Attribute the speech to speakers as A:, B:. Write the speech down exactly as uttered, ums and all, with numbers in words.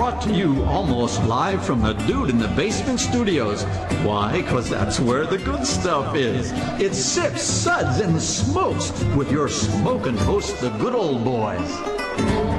A: brought to you almost live from the Dude in the Basement Studios. Why? Because that's where the good stuff is. It's Sips, Suds, and Smokes with your smoking host, the Good Old Boys.